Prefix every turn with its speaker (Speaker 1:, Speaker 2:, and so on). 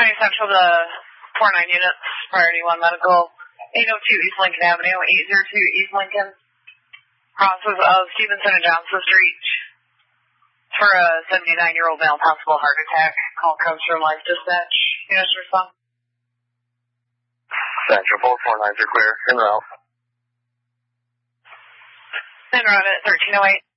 Speaker 1: 20 Central to 49 units, priority 1 medical, 802 East Lincoln Avenue, 802 East Lincoln, crosses of Stevenson and Johnson Street for a 79-year-old male, possible heart attack. Call comes from Life Dispatch. Units respond.
Speaker 2: Central 449s are clear. En route.
Speaker 1: En route at 1308.